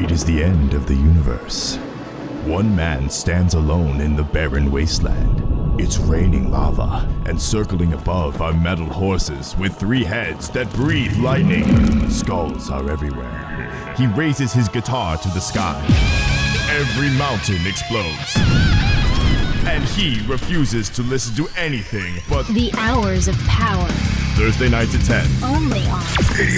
It is the end of the universe. One man stands alone in the barren wasteland. It's raining lava, and circling above are metal horses with 3 heads that breathe lightning. Skulls are everywhere. He raises his guitar to the sky. Every mountain explodes. And he refuses to listen to anything but The Hours of Power. Thursday nights at 10. Only on